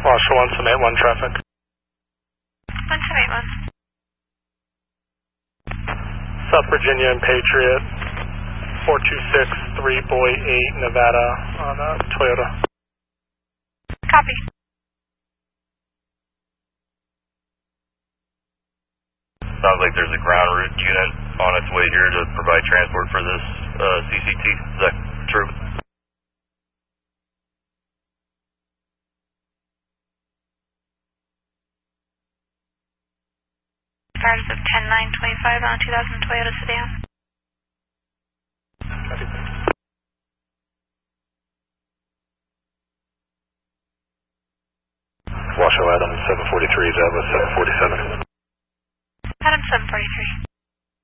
Washoe 1781 traffic. 1781. South Virginia and Patriot, 4263 Boy 8 Nevada on Toyota. Copy. Sounds like there's a ground route unit on its way here to provide transport for this CCT. Is that true? Drivers of 10925 on a 2000 Toyota sedan. Washoe Adam 743 is out with 747. Adam 743.